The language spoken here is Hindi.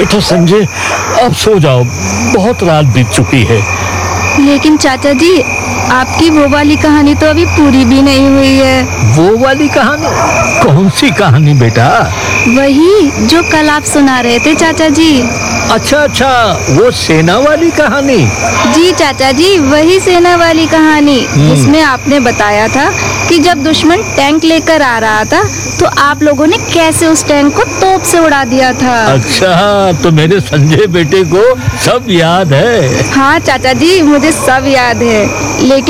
बेटा संजय, अब सो जाओ, बहुत रात बीत चुकी है। लेकिन चाचा जी, आपकी वो वाली कहानी तो अभी पूरी भी नहीं हुई है। वो वाली कहानी? कौन सी कहानी बेटा? वही जो कल आप सुना रहे थे चाचा जी। अच्छा, वो सेना वाली कहानी? जी चाचा जी, वही सेना वाली कहानी जिसमें आपने बताया था कि जब दुश्मन टैंक लेकर आ रहा था तो आप लोगों ने कैसे उस टैंक को तोप से उड़ा दिया था। अच्छा, तो मेरे संजय बेटे को सब याद है? हाँ चाचा जी, मुझे सब याद है। लेकिन